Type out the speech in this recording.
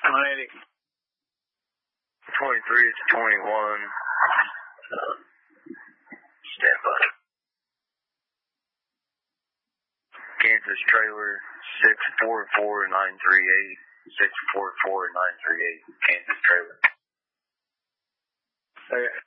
180. 23 to 21. Stand by. Kansas trailer 644938. 644938. Kansas trailer. Okay.